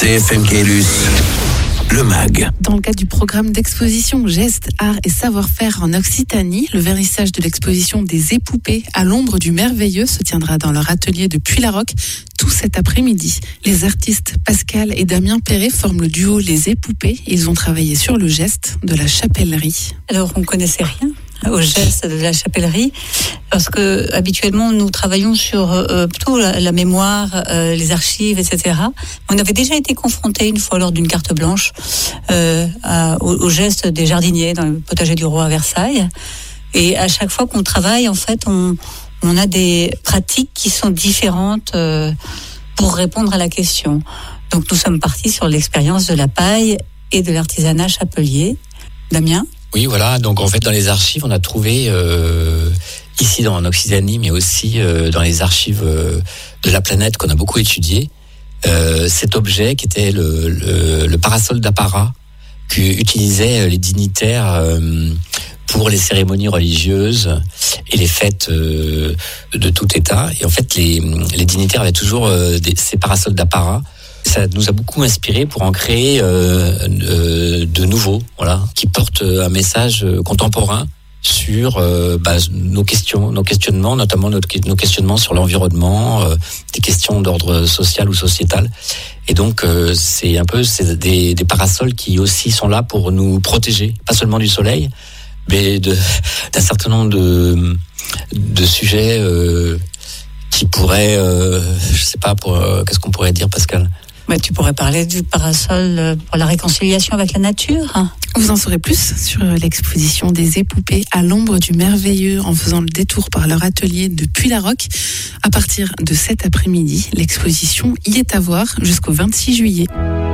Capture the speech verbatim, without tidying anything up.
C F M Caylus, le mag. Dans le cadre du programme d'exposition Gestes, Arts et Savoir-faire en Occitanie, le vernissage de l'exposition des épopées à l'ombre du merveilleux se tiendra dans leur atelier de Puy-la-Roque tout cet après-midi. Les artistes Pascal et Damien Perret forment le duo Les Épopées. Ils ont travaillé sur le geste de la chapellerie. Alors, on ne connaissait rien au geste de la chapellerie, parce que habituellement nous travaillons sur euh, plutôt la, la mémoire, euh, les archives, et cetera. On avait déjà été confrontés une fois lors d'une carte blanche euh, à, au, au geste des jardiniers dans le potager du roi à Versailles. Et à chaque fois qu'on travaille, en fait, on, on a des pratiques qui sont différentes euh, pour répondre à la question. Donc nous sommes partis sur l'expérience de la paille et de l'artisanat chapelier. Damien ? Oui, voilà. Donc en fait, dans les archives, on a trouvé euh, ici dans en Occitanie, mais aussi euh, dans les archives euh, de la planète qu'on a beaucoup étudié, euh, cet objet qui était le, le, le parasol d'apparat qu'utilisaient les dignitaires euh, pour les cérémonies religieuses et les fêtes euh, de tout État. Et en fait, les, les dignitaires avaient toujours euh, des, ces parasols d'apparat. Ça nous a beaucoup inspiré pour en créer euh, euh, de nouveaux, voilà, qui portent un message contemporain sur euh, bah, nos questions, nos questionnements, notamment notre, nos questionnements sur l'environnement, euh, des questions d'ordre social ou sociétal. Et donc, euh, c'est un peu c'est des, des parasols qui aussi sont là pour nous protéger, pas seulement du soleil, mais de, d'un certain nombre de, de sujets euh, qui pourraient, euh, je sais pas, pour, euh, qu'est-ce qu'on pourrait dire, Pascal ? Bah, tu pourrais parler du parasol pour la réconciliation avec la nature. Vous en saurez plus sur l'exposition des épopées à l'ombre du merveilleux en faisant le détour par leur atelier de Puy-la-Roque. À partir de cet après-midi, l'exposition y est à voir jusqu'au vingt-six juillet.